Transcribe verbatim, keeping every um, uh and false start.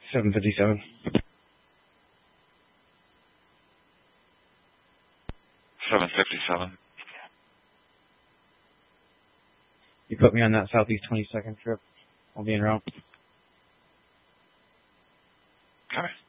seven fifty-seven. seven fifty-seven. You put me on that Southeast twenty-second trip. I'll be en route. Okay.